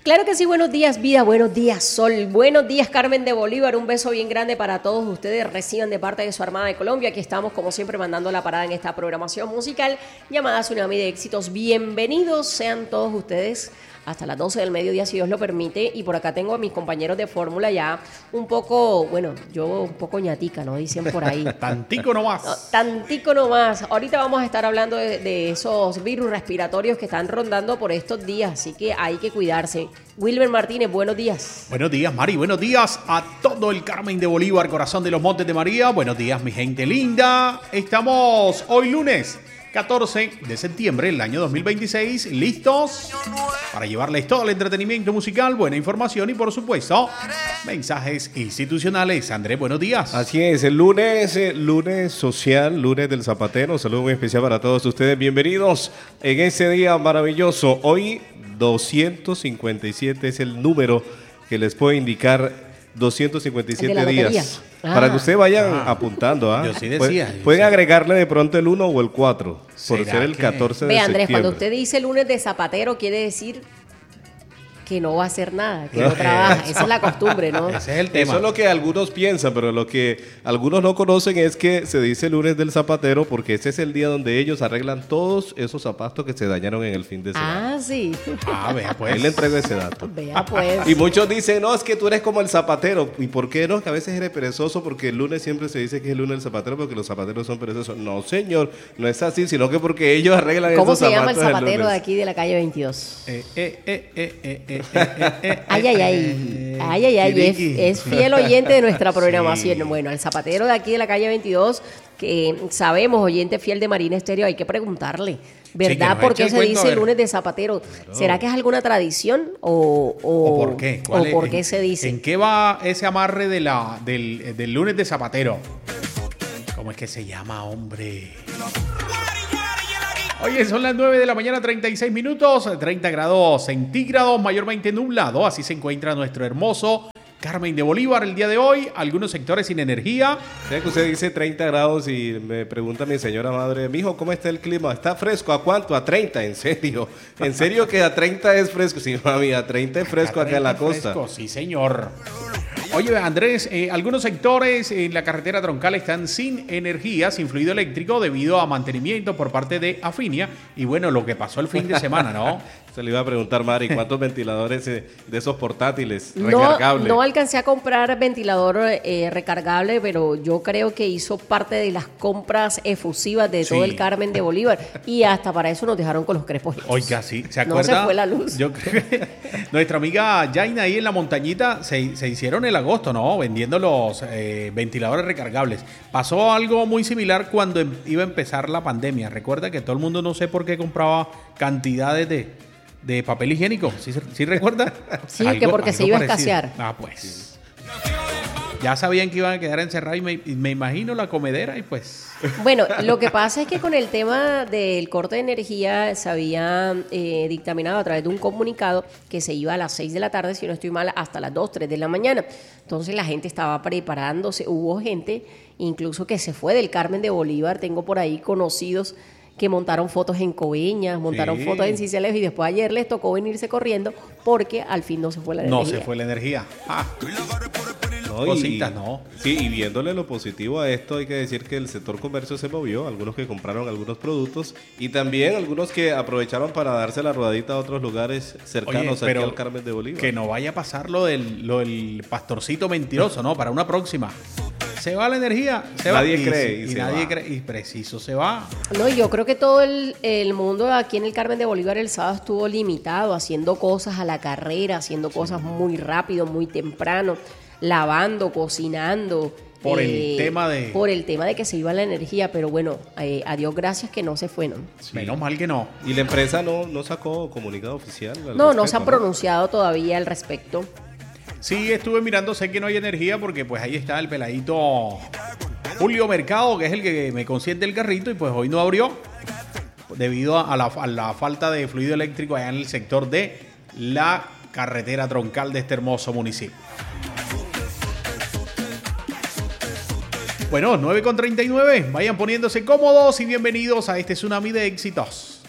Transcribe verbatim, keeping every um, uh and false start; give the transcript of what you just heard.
Claro que sí, buenos días vida, buenos días sol, buenos días Carmen de Bolívar, un beso bien grande para todos ustedes, reciban de parte de su Armada de Colombia, aquí estamos como siempre mandando la parada en esta programación musical llamada Tsunami de Éxitos, bienvenidos sean todos ustedes hasta las doce del mediodía si Dios lo permite y por acá tengo a mis compañeros de fórmula ya un poco, bueno, yo un poco ñatica, ¿no? Dicen por ahí. Tantico nomás. No, tantico nomás. Ahorita vamos a estar hablando de, de esos virus respiratorios que están rondando por estos días, así que hay que cuidarse. Wilber Martínez, buenos días. Buenos días, Mari. Buenos días a todo el Carmen de Bolívar, corazón de los Montes de María. Buenos días, mi gente linda. Estamos hoy lunes catorce de septiembre del año dos mil veintiséis, listos para llevarles todo el entretenimiento musical, buena información y por supuesto mensajes institucionales. Andrés, buenos días. Así es, el lunes, el lunes social, lunes del zapatero, un saludo muy especial para todos ustedes, bienvenidos en este día maravilloso. Hoy doscientos cincuenta y siete es el número que les puedo indicar, doscientos cincuenta y siete días. Ah, para que ustedes vayan ah, apuntando. ¿ah? Yo sí decía. Pueden yo agregarle de pronto el uno o el cuatro, por ser el catorce de Ve, Andrés, septiembre. cuando usted dice lunes de zapatero, quiere decir que no va a hacer nada, que no, no trabaja. Esa es la costumbre, ¿no? Ese es el tema. Eso es lo que algunos piensan, pero lo que algunos no conocen es que se dice lunes del zapatero porque ese es el día donde ellos arreglan todos esos zapatos que se dañaron en el fin de semana. Ah, sí. Ah, vea pues. Ahí le entrego ese dato. Vea pues. Y muchos dicen, no, es que tú eres como el zapatero. ¿Y por qué no? Que a veces eres perezoso porque el lunes siempre se dice que es el lunes del zapatero porque los zapateros son perezosos. No, señor, no es así, sino que porque ellos arreglan esos zapatos. ¿Cómo se llama el zapatero de aquí de la calle veintidós? Eh, eh, eh, eh, eh, eh, eh, eh. Ay, ay, ay, ay, ay, ay, es, es fiel oyente de nuestra programación. Sí. Bueno, el zapatero de aquí de la calle veintidós, que sabemos, oyente fiel de Marina Estéreo, hay que preguntarle, ¿verdad? Sí, ¿por qué se dice lunes de zapatero? Claro. ¿Será que es alguna tradición o, o, ¿O por qué? ¿O por es, qué en, se dice? ¿En qué va ese amarre de la, del, del lunes de zapatero? ¿Cómo es que se llama, hombre? Oye, son las nueve de la mañana, treinta y seis minutos, treinta grados centígrados, mayormente nublado. Así se encuentra nuestro hermoso Carmen de Bolívar el día de hoy. Algunos sectores sin energía. ¿Sabe que usted dice treinta grados y me pregunta mi señora madre, mijo, ¿cómo está el clima? ¿Está fresco? ¿A cuánto? A treinta, ¿en serio? ¿En serio que a treinta es fresco? Sí, mami, a treinta es fresco acá, acá en la costa. Fresco, sí, señor. Oye, Andrés, eh, algunos sectores en la carretera troncal están sin energía, sin fluido eléctrico debido a mantenimiento por parte de Afinia. Y bueno, lo que pasó el fin de semana, ¿no? Se le iba a preguntar, Mari, ¿cuántos ventiladores de esos portátiles no, recargables? No alcancé a comprar ventilador eh, recargable, pero yo creo que hizo parte de las compras efusivas de sí. todo el Carmen de Bolívar. Y hasta para eso nos dejaron con los crespos. Oiga, sí, ¿se acuerda? No se fue la luz. Yo creo que nuestra amiga Jaina ahí en la montañita se, se hicieron el agosto, ¿no? Vendiendo los eh, ventiladores recargables. Pasó algo muy similar cuando em, iba a empezar la pandemia. Recuerda que todo el mundo no sé por qué compraba cantidades de, de papel higiénico. ¿Sí, sí recuerda? Sí, algo, que porque se iba parecido. a escasear. Ah, pues. Sí. Ya sabían que iban a quedar encerrados y me, y me imagino la comedera y pues... Bueno, lo que pasa es que con el tema del corte de energía se había eh, dictaminado a través de un comunicado que se iba a las seis de la tarde, si no estoy mal, hasta las dos, tres de la mañana. Entonces la gente estaba preparándose, hubo gente incluso que se fue del Carmen de Bolívar, tengo por ahí conocidos que montaron fotos en Coveñas, montaron sí. fotos en Cincelejo y después ayer les tocó venirse corriendo porque al fin no se fue la energía. No se fue la energía. Ah. No, Cositas, y, no. Sí, y viéndole lo positivo a esto, hay que decir que el sector comercio se movió, algunos que compraron algunos productos y también algunos que aprovecharon para darse la rodadita a otros lugares cercanos. Oye, aquí al Carmen de Bolívar. Que no vaya a pasar lo del, lo del pastorcito mentiroso, ¿no? Para una próxima. Se va la energía, se nadie va. cree. Y, y, y nadie va. cree. Y preciso se va. No, yo creo que todo el, el mundo aquí en el Carmen de Bolívar el sábado estuvo limitado, haciendo cosas a la carrera, haciendo cosas muy rápido, muy temprano, lavando, cocinando. Por eh, el tema de... Por el tema de que se iba la energía, pero bueno, eh, a Dios gracias que no se fue, ¿no? Sí. Menos mal que no. ¿Y la empresa no, no sacó comunicado oficial? No, respecto, no se han ¿no? pronunciado todavía al respecto. Sí, estuve mirando, sé que no hay energía porque pues ahí está el peladito Julio Mercado, que es el que me consiente el carrito y pues hoy no abrió debido a la, a la falta de fluido eléctrico allá en el sector de la carretera troncal de este hermoso municipio. Bueno, nueve con treinta y nueve, vayan poniéndose cómodos y bienvenidos a este Tsunami de Éxitos.